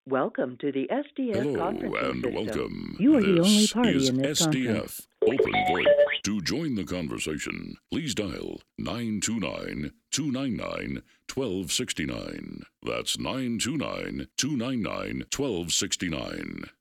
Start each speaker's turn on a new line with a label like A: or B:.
A: Welcome to the SDF
B: Hello
A: conferencing
B: and
A: system.
B: welcome.
A: You are the only
B: This
A: party
B: is
A: in this conference.
B: SDF Open VoIP. To join the conversation, please dial 929-299-1269. That's 929-299-1269.